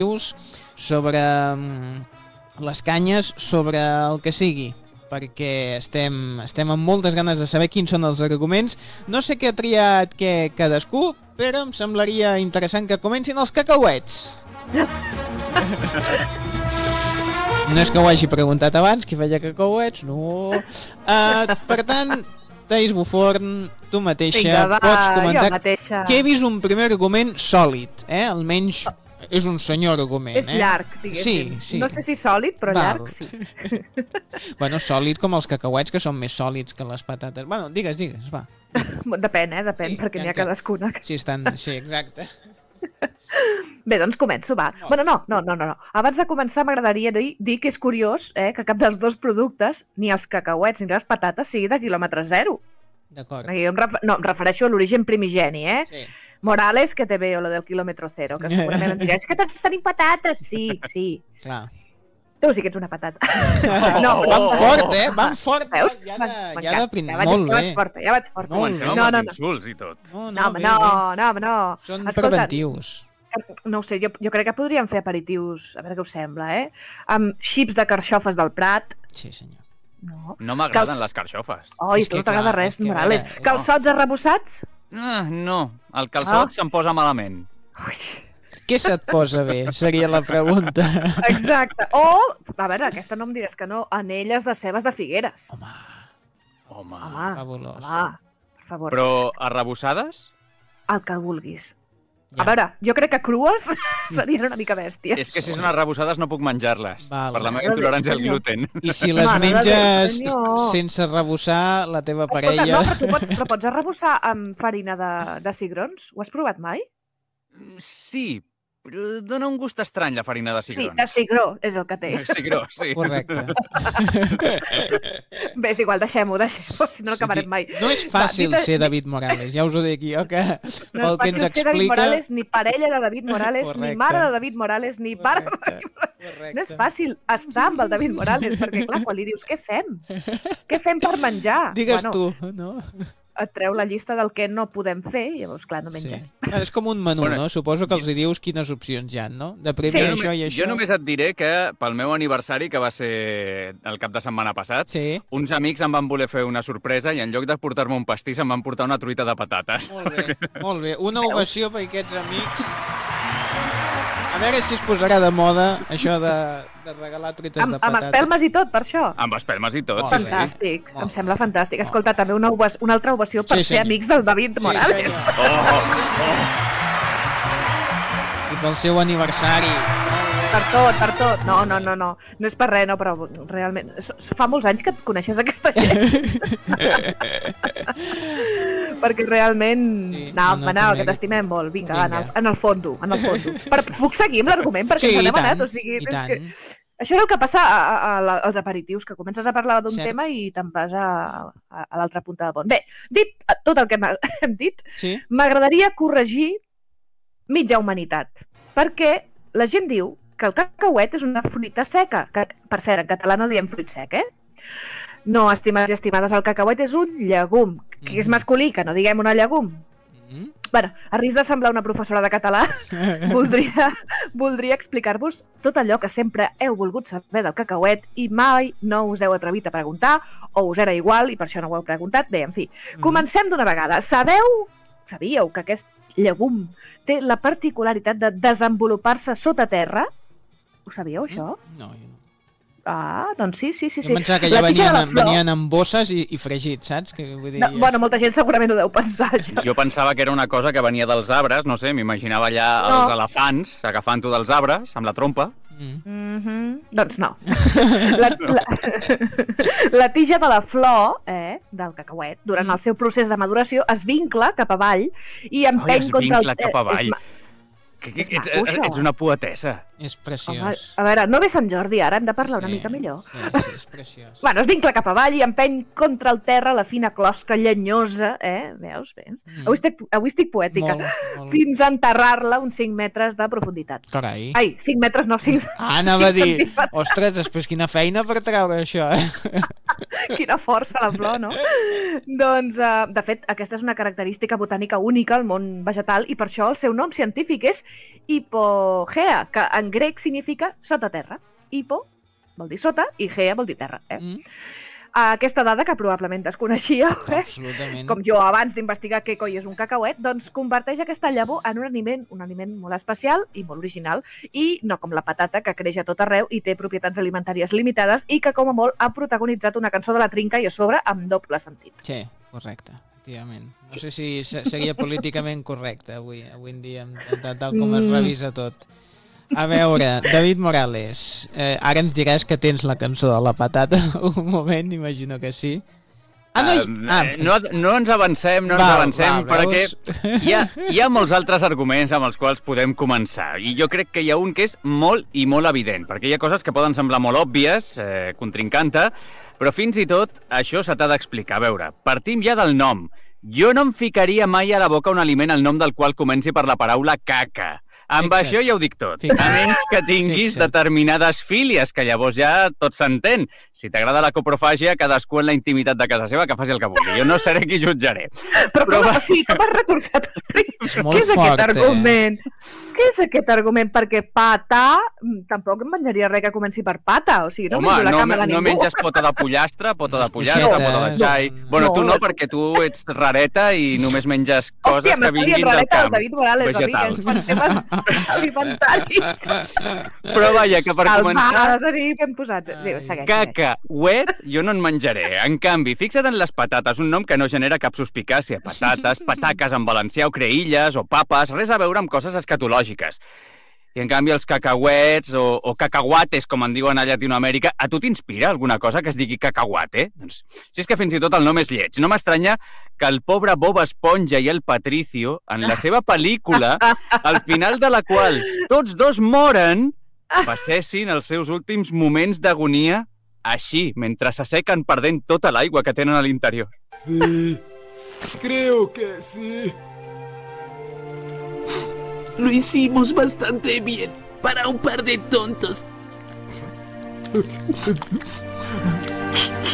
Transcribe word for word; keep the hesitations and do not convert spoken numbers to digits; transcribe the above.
sobre les canyes, sobre el que sigui, perquè estem, estem amb moltes ganes de saber quins són els arguments. No sé què ha triat què cadascú, però em semblaria interessant que comencin els cacauets. No és que ho hagi preguntat abans, qui feia cacauets, no. Uh, per tant, Thaís Buforn, tu mateixa, Vinga, va, pots comentar mateixa. que he vist un primer argument sòlid, eh? Almenys és un senyor argument. És eh? llarg, diguéssim. Sí, sí. No sé si sòlid, però Val. llarg, sí. Bueno, sòlid com els cacauets, que són més sòlids que les patates. Bueno, digues, digues, va. Depèn, eh? Depèn, Sí, perquè n'hi ha entenc. cadascuna. Sí, estan... Sí, exacte. Bé, doncs començo, va. No. Bueno, no, no, no, no. Abans de començar m'agradaria dir, dir que és curiós eh, que cap dels dos productes, ni els cacauets ni les patates, sigui de quilòmetre zero. D'acord. Aquí em ref... No, em refereixo a l'origen primigeni, eh? Sí. Morales, que te veo, lo del quilòmetre zero, que segurament em dirà, és que tots tenim patates. Sí, sí. Clar. Tu sí que ets una patata. No, van fort, eh? Van fort. Veus? Ja de, ja M'encanta. de prin... Ja vaig, Molt ja vaig bé. forta, ja vaig forta. Molt Comencem bé. amb No, els no, no. insults i tot. No, No, home, bé, no, bé. no, home, no. Són Escolta, preventius. no ho sé, jo, jo crec que podríem fer aperitius, a veure què us sembla, eh? Amb xips de carxofes del Prat. Sí, senyor. No. No m'agraden Cals- les carxofes. Oi, És tu que no t'agrada clar, res, és que, a Morales. veure, Calçots arrebossats? Ah, no, el calçot Ah. se'm posa malament. Ui, Què se't posa bé? Seria la pregunta. exacte. O, a veure, aquesta no em diràs que no, anelles de cebes de Figueres. Home, Home. Home, fabulós. home, per favor. Però arrebossades? El que vulguis. Ja. A veure, jo crec que crues serien una mica bèsties. És que si són arrebossades no puc menjar-les. Val. Per la meva Mare de intolerància al Déu, gluten. I si les Mare de menges Déu, senyor. sense arrebossar, la teva Escolta, parella... no, però tu pots, però pots arrebossar amb farina de, de cigrons? Ho has provat mai? Sí, però dona un gust estrany la farina de Sí, cigrons. de cigró és el que té. Cigró, sí. Correcte. Bé, és igual, deixem-ho, deixem-ho, si no, no acabarem mai. No és fàcil Va, dit- ser David Morales, ja us ho dic jo, que pel No és que ens fàcil ser David explica... Morales, ni parella de David Morales, Correcte. ni mare de David Morales, ni pare de Correcte, David Morales. correcte. No és fàcil estar amb el David Morales, perquè clar, quan li dius, què fem? Què fem per menjar? Digues bueno, tu, no? Et treu la llista del que no podem fer i llavors, clar, no menges. Sí. És com un menú, Bueno, no? Suposo que els hi dius quines opcions hi ha, no? De primer Sí. Jo, això i només, això... jo només et diré que pel meu aniversari, que va ser el cap de setmana passat, Sí. uns amics em van voler fer una sorpresa i en lloc de portar-me un pastís em van portar una truita de patates. Molt bé, molt bé. Una ovació per aquests amics. A veure si es posarà de moda això de, de regalar truites Amb, de amb patata. espelmes i tot, per això. Amb espelmes i tot, Molt sí, bé. sí. Fantàstic, Molt em sembla fantàstic. Escolta, també una, ovació, una altra ovació per Sí, ser senyor. amics del David Sí, Morales. senyor. Oh, oh. I pel seu aniversari. Per tot, per tot. No, no, no, no. No és per res, no, però realment... s- s- Fa molts anys que et coneixes aquesta gent. Perquè realment... Sí, no, no, no, no, no, també que t'estimem molt. Vinga, va, en el, Vinga. en el fondo, en el fondo. Però puc seguir amb l'argument? Perquè Sí, ens i n'hem anat. tant, O sigui, i és tant. que... Això és el que passa a, a, a, la- als aperitius, que comences a parlar d'un Cert. tema i te'n vas a, a, a l'altra punta del pont. Bé, dit tot el que hem, hem dit, Sí? m'agradaria corregir mitja humanitat, perquè la gent diu que el cacauet és una fruita seca, que, per cert, en català no diem fruit sec, eh? No, estimats i estimades, el cacauet és un llegum, que és Mhm. masculí, que no diguem una llegum. Mm? Bueno, a risc de semblar una professora de català, voldria, voldria explicar-vos tot allò que sempre heu volgut saber del cacauet i mai no us heu atrevit a preguntar, o us era igual i per això no ho heu preguntat. Bé, en fi, Mm. comencem d'una vegada. Sabeu, sabíeu que aquest llegum té la particularitat de desenvolupar-se sota terra? Ho sabíeu, això? No, jo no. Ah, doncs sí, sí, sí. Jo sí. pensava que ja La tija de venien, la en- flor- venien amb bosses i, i fregits, saps? Que vull dir... No, bueno, molta gent segurament ho deu pensar, això. Jo pensava que era una cosa que venia dels arbres, no sé, m'imaginava allà No. els elefants agafant-ho dels arbres amb la trompa. Mm. Mm-hmm. Doncs no. La, la, la tija de la flor eh, del cacauet, durant Mm. el seu procés de maduració, es vincla cap avall i Oi, empeny es contra el... vincla cap eh, avall. és ma- Que, que, És ets, maco, això. ets una poetessa. És Home, preciós. a veure, no ve Sant Jordi ara, hem de parlar una Sí, mica millor. Sí, sí, és preciós. Bueno, es vincla cap avall i empeny contra el terra la fina closca llenyosa, eh? Veus? Veus? Mm. Avui, estic, avui estic poètica. Molt, molt... Fins a enterrar-la uns cinc metres de profunditat. Carai. Ai, cinc metres, no, cinc... Ah, anava a dir, centímetres. ostres, després quina feina per treure això, eh? Quina força la flor, no? Doncs, uh, de fet, aquesta és una característica botànica única al món vegetal i per això el seu nom científic és Hipogea, que en grec significa sota terra. Hipo vol dir sota i gea vol dir terra. Eh? Mm. Aquesta dada, que probablement desconeixíeu, eh? Absolutament. Com jo abans d'investigar què coi és un cacauet, doncs converteix aquesta llavor en un aliment, un aliment molt especial i molt original, i no com la patata, que creix a tot arreu i té propietats alimentàries limitades i que, com a molt, ha protagonitzat una cançó de la Trinca i a sobre amb doble sentit. Sí, correcte, efectivament. No sé si seria políticament correcte avui, avui en dia, tal, tal com es revisa tot. A veure, David Morales, eh, ara ens diràs que tens la cançó de la patata, un moment, imagino que sí. Ah, no, hi... ah. no, no ens avancem, no val, ens avancem, val, perquè hi ha, hi ha molts altres arguments amb els quals podem començar, i jo crec que hi ha un que és molt i molt evident, perquè hi ha coses que poden semblar molt òbvies, eh, contrincanta, però fins i tot això se t'ha d'explicar. A veure, partim ja del nom. Jo no em ficaria mai a la boca un aliment el nom del qual comenci per la paraula caca. Amb Fixa't. Això ja ho dic tot. Fixa't. A menys que tinguis Fixa't. determinades fílies, que llavors ja tot s'entén. Si t'agrada la coprofàgia, cadascú en la intimitat de casa seva que faci el que vulgui. Jo no seré qui jutjaré. Però, Però com, va... sí, com has retorçat el riu? És molt Què és fort, aquest argument? Eh? Què és aquest argument? Perquè pata... Tampoc em menjaria res que comenci per pata. O sigui, no Home, menjo la no, cama de no ningú. menges pota de pollastre, pota de pollastre, coixetes. pota de xai... No. Bueno, tu no, No. perquè tu ets rareta i només menges coses Hòstia, que vinguin del rareta camp. el David Morales, vegetals. amic, ens fan temes alimentaris. Però vaja, que per Els començar... ha de tenir ben posats. Diu, segueix, segueix. Cacauet jo no en menjaré. En canvi, fixa't en les patates, un nom que no genera cap suspicàcia. Patates, pataques en valencià o creïlles o papes, res a veure amb coses escatològiques. I en canvi els cacauets o, o cacahuates, com en diuen a Llatinoamèrica, a tu t'inspira alguna cosa que es digui cacahuate? Doncs, si és que fins i tot el nom és lleig. No m'estranya que el pobre Bob Esponja i el Patricio, en la seva pel·lícula, al final de la qual tots dos moren, passessin els seus últims moments d'agonia així, mentre s'assequen perdent tota l'aigua que tenen a l'interior. Sí, creo que sí. Lo hicimos bastante bien para un par de tontos.